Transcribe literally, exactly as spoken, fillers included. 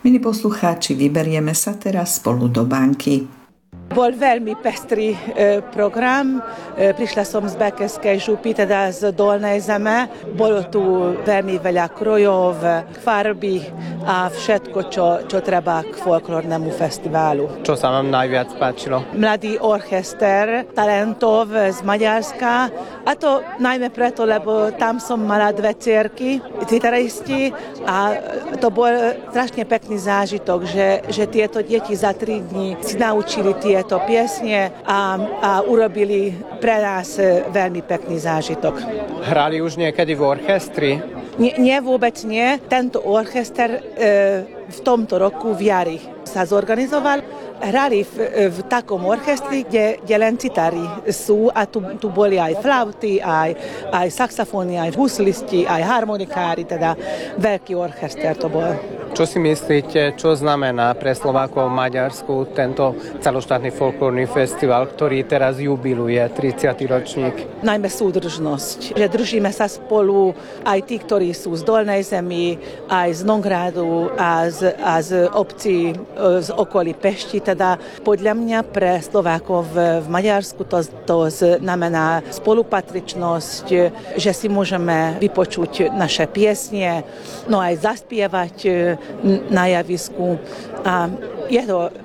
Milí poslucháči, vyberieme sa teraz spolu do banky. Bol veľmi pestrý e, program. E, prišla som z Bekeskej župy, teda z Dolnej Zeme. Bolo tu veľmi veľa krojov, farby a všetko, čo, čo treba k folklórnemu festiválu. Čo sa vám najviac páčilo? Mladý orchester talentov z Maďarska. A to najmä preto, lebo tam som mala dve dcérky, gitaristi, a to bol strašne pekný zážitok, že, že tieto deti za tri dni si naučili tieto piesne a, a urobili pre nás veľmi pekný zážitok. Hrali už niekedy v orchestri? Nie, nie, vôbec nie. Tento orchester e, v tomto roku v jari sa zorganizoval. Hrali v, v takom orchestri, kde, kde len citári sú a tu, tu boli aj flauty, aj, aj saxofóny, aj huslisti, aj harmonikári, teda veľký orchester to bol. Čo si myslíte, čo znamená pre Slovákov v Maďarsku tento celoštátny folklórny festival, ktorý teraz jubiluje tridsiaty ročník? Najmä súdržnosť, že držíme sa spolu aj tí, ktorí sú z Dolnej Zemi, aj z Nongradu a z, a z obcí z okolí Pešti. Teda podľa mňa pre Slovákov v, v Maďarsku to, to znamená spolupatričnosť, že si môžeme vypočuť naše piesne, no aj zaspievať na javisku. A je to